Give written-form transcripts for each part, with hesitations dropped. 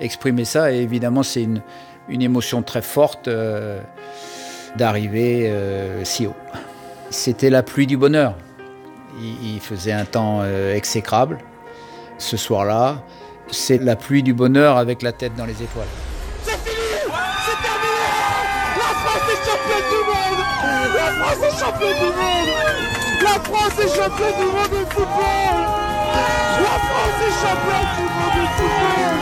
exprimer ça. Et évidemment, c'est une émotion très forte d'arriver si haut. C'était la pluie du bonheur. Il faisait un temps exécrable. Ce soir-là, c'est la pluie du bonheur avec la tête dans les étoiles. C'est fini! C'est terminé! La France est championne du monde! La France est championne du monde! La France est championne du monde de football! La France est championne du monde de football!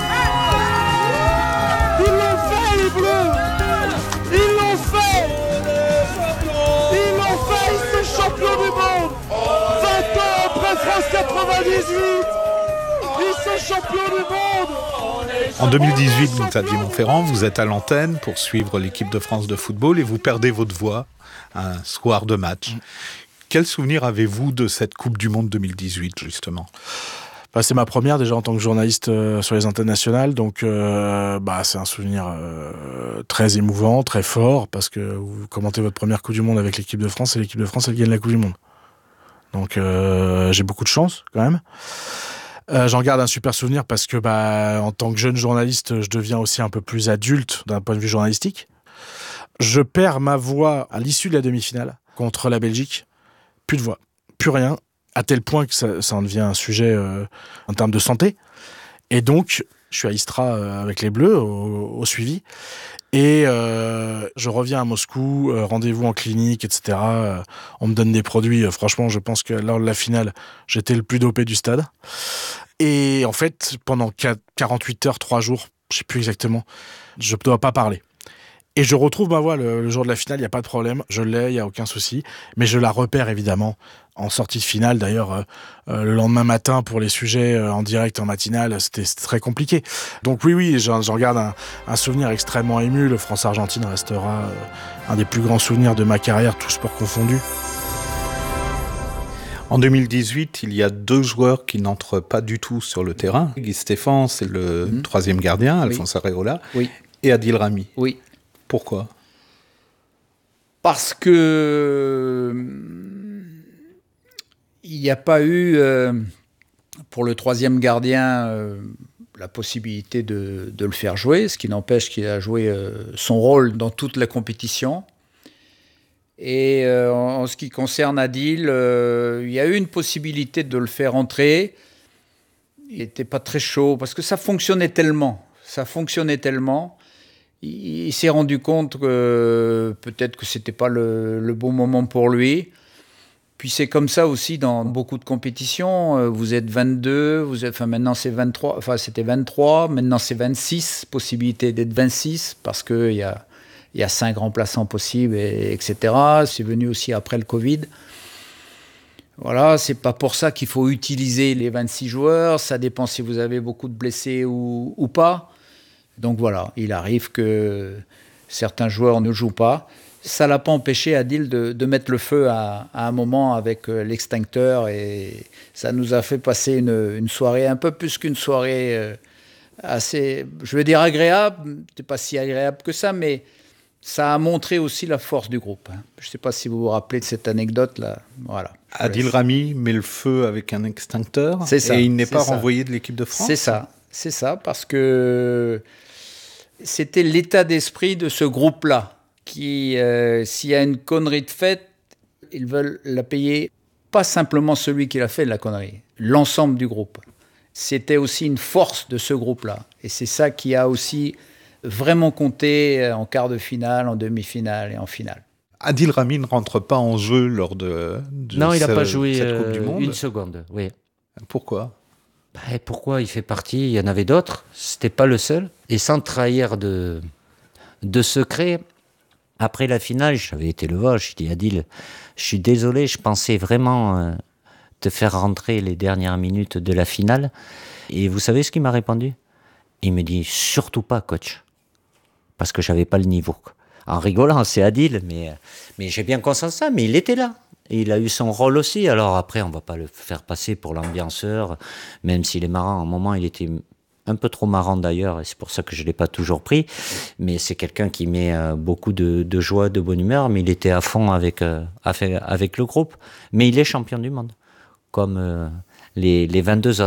Ils l'ont fait, les Bleus! Ils l'ont fait! Ils l'ont fait, ils sont champions du monde! 20 ans après France 98! Ils sont champions du monde! En 2018, Xavier Monferrand, vous êtes à l'antenne pour suivre l'équipe de France de football et vous perdez votre voix un soir de match. Quel souvenir avez-vous de cette Coupe du Monde 2018, justement ? C'est ma première déjà en tant que journaliste sur les antennes nationales, donc c'est un souvenir très émouvant, très fort, parce que vous commentez votre première Coupe du Monde avec l'équipe de France et l'équipe de France elle gagne la Coupe du Monde. Donc j'ai beaucoup de chance quand même. J'en garde un super souvenir parce que en tant que jeune journaliste, je deviens aussi un peu plus adulte d'un point de vue journalistique. Je perds ma voix à l'issue de la demi-finale contre la Belgique. Plus de voix, plus rien, à tel point que ça en devient un sujet en termes de santé. Et donc, je suis à Istra avec les Bleus au suivi. Et je reviens à Moscou, rendez-vous en clinique, etc. On me donne des produits. Franchement, je pense que lors de la finale, j'étais le plus dopé du stade. Et en fait, pendant 48 heures, 3 jours, je ne sais plus exactement, je ne dois pas parler. Et je retrouve ma voix le jour de la finale, il n'y a pas de problème, je l'ai, il n'y a aucun souci. Mais je la repère évidemment en sortie de finale. D'ailleurs, le lendemain matin, pour les sujets en direct, en matinale, c'était très compliqué. Donc oui, j'en garde un souvenir extrêmement ému. Le France-Argentine restera un des plus grands souvenirs de ma carrière, tous sports confondus. En 2018, il y a 2 joueurs qui n'entrent pas du tout sur le terrain. Guy Stéphane, c'est le troisième gardien, Alphonse Areola, et Adil Rami. Oui. Pourquoi ? Parce que il n'y a pas eu, pour le troisième gardien, la possibilité de le faire jouer, ce qui n'empêche qu'il a joué son rôle dans toute la compétition. Et en ce qui concerne Adil, il y a eu une possibilité de le faire entrer. Il n'était pas très chaud, parce que ça fonctionnait tellement. Il s'est rendu compte que peut-être que c'était pas le bon moment pour lui. Puis c'est comme ça aussi dans beaucoup de compétitions. Vous êtes 22, maintenant c'est 23, c'était 23, maintenant c'est 26, possibilité d'être 26 parce qu'il y a 5 remplaçants possibles, etc. C'est venu aussi après le Covid. Voilà, c'est pas pour ça qu'il faut utiliser les 26 joueurs. Ça dépend si vous avez beaucoup de blessés ou pas. Donc voilà, il arrive que certains joueurs ne jouent pas. Ça ne l'a pas empêché, Adil, de mettre le feu à un moment avec l'extincteur. Et ça nous a fait passer une soirée, un peu plus qu'une soirée assez, je veux dire agréable. C'était pas si agréable que ça, mais ça a montré aussi la force du groupe. Je ne sais pas si vous vous rappelez de cette anecdote-là. Voilà. Adil Rami met le feu avec un extincteur et il n'est pas renvoyé de l'équipe de France. C'est ça, parce que c'était l'état d'esprit de ce groupe-là qui, s'il y a une connerie de faite, ils veulent la payer, pas simplement celui qui l'a fait la connerie, l'ensemble du groupe. C'était aussi une force de ce groupe-là. Et c'est ça qui a aussi vraiment compté en quart de finale, en demi-finale et en finale. Adil Rami ne rentre pas en jeu lors de non, il n'a pas joué cette Coupe du Monde. Une seconde, oui. Pourquoi ? Pourquoi il fait partie ? Il y en avait d'autres, c'était pas le seul. Et sans trahir de secret, après la finale, j'avais été le voir, je dis Adil, je suis désolé, je pensais vraiment te faire rentrer les dernières minutes de la finale. Et vous savez ce qu'il m'a répondu ? Il me dit surtout pas, coach, parce que j'avais pas le niveau. En rigolant, c'est Adil, mais j'ai bien conscience de ça, mais il était là. Et il a eu son rôle aussi. Alors après, on va pas le faire passer pour l'ambianceur, même s'il est marrant. À un moment, il était un peu trop marrant d'ailleurs, et c'est pour ça que je l'ai pas toujours pris. Mais c'est quelqu'un qui met beaucoup de joie, de bonne humeur, mais il était à fond avec le groupe. Mais il est champion du monde, comme les 22 autres.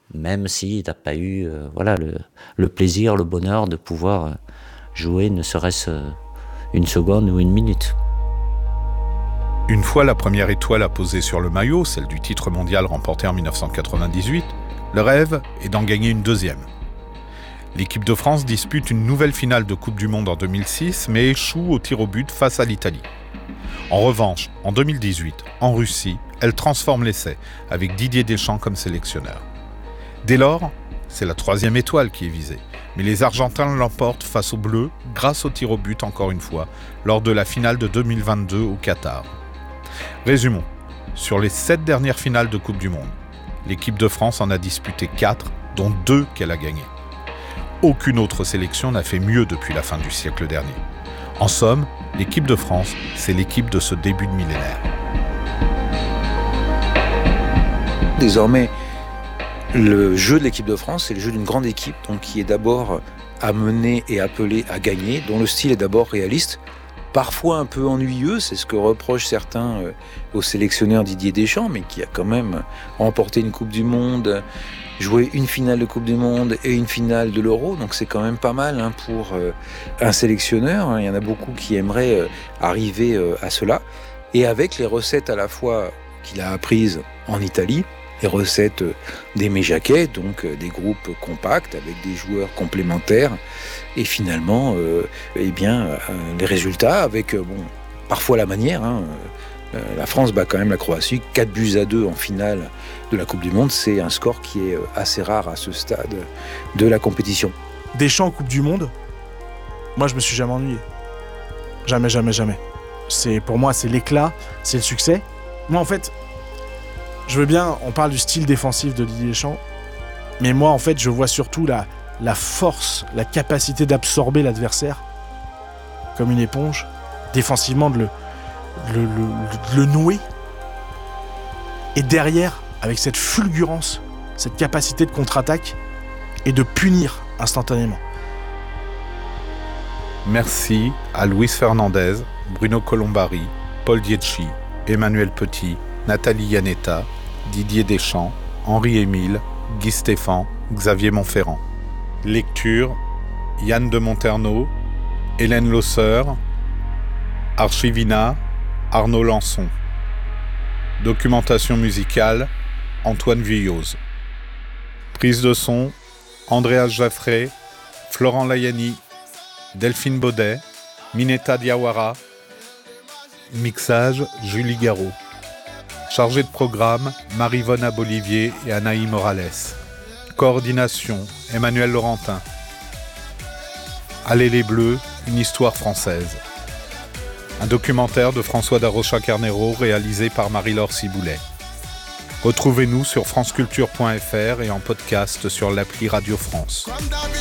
même si tu n'as pas eu le plaisir, le bonheur de pouvoir jouer ne serait-ce une seconde ou une minute. Une fois la première étoile apposée sur le maillot, celle du titre mondial remporté en 1998, le rêve est d'en gagner une deuxième. L'équipe de France dispute une nouvelle finale de Coupe du Monde en 2006, mais échoue au tir au but face à l'Italie. En revanche, en 2018, en Russie, elle transforme l'essai, avec Didier Deschamps comme sélectionneur. Dès lors, c'est la troisième étoile qui est visée, mais les Argentins l'emportent face aux Bleus grâce au tir au but encore une fois, lors de la finale de 2022 au Qatar. Résumons, sur les 7 dernières finales de Coupe du Monde, l'équipe de France en a disputé 4, dont 2 qu'elle a gagnées. Aucune autre sélection n'a fait mieux depuis la fin du siècle dernier. En somme, l'équipe de France, c'est l'équipe de ce début de millénaire. Désormais, le jeu de l'équipe de France, c'est le jeu d'une grande équipe, donc qui est d'abord amenée et appelée à gagner, dont le style est d'abord réaliste, parfois un peu ennuyeux, c'est ce que reprochent certains au sélectionneur Didier Deschamps, mais qui a quand même remporté une Coupe du Monde, joué une finale de Coupe du Monde et une finale de l'Euro, donc c'est quand même pas mal pour un sélectionneur. Il y en a beaucoup qui aimeraient arriver à cela, et avec les recettes à la fois qu'il a apprises en Italie, les recettes d'Aimé Jacquet, donc des groupes compacts avec des joueurs complémentaires, et finalement, les résultats avec, parfois la manière. La France bat quand même la Croatie 4-2 en finale de la Coupe du Monde. C'est un score qui est assez rare à ce stade de la compétition. Deschamps en Coupe du Monde, moi je me suis jamais ennuyé. Jamais. Pour moi, c'est l'éclat, c'est le succès. Moi en fait, je veux bien, on parle du style défensif de Didier Deschamps, mais moi en fait je vois surtout la force, la capacité d'absorber l'adversaire comme une éponge, défensivement de le nouer, et derrière, avec cette fulgurance, cette capacité de contre-attaque, et de punir instantanément. Merci à Luis Fernandez, Bruno Colombari, Paul Dietschi, Emmanuel Petit, Nathalie Iannetta, Didier Deschamps, Henri-Émile, Guy Stéphane, Xavier Montferrand. Lecture, Yann de Monterneau, Hélène Losseur, Archivina, Arnaud Lançon. Documentation musicale, Antoine Vuilloz. Prise de son, Andreas Jaffré, Florent Layani, Delphine Baudet, Mineta Diawara. Mixage, Julie Garot. Chargé de programme, Marie-Vonne Abolivier et Anaï Morales. Coordination, Emmanuel Laurentin. Allez les Bleus, une histoire française. Un documentaire de François Darocha-Carnero réalisé par Marie-Laure Ciboulet. Retrouvez-nous sur franceculture.fr et en podcast sur l'appli Radio France.